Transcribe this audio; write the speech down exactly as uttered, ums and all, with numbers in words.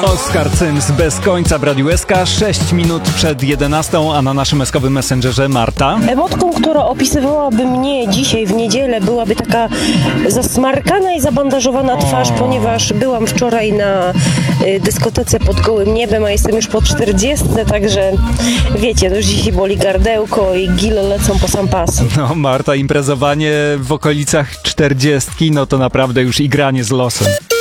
Oskar Cyms bez końca w Radiu S K, sześć minut przed jedenastą, a na naszym eskowym messengerze Marta. Emotką, która opisywałaby mnie dzisiaj w niedzielę, byłaby taka zasmarkana i zabandażowana twarz, o. ponieważ byłam wczoraj na y, dyskotece pod gołym niebem, a jestem już po czterdziestce, także wiecie, to już dzisiaj boli gardełko i gile lecą po sam pas. No Marta, imprezowanie w okolicach czterdziestki, no to naprawdę już igranie z losem.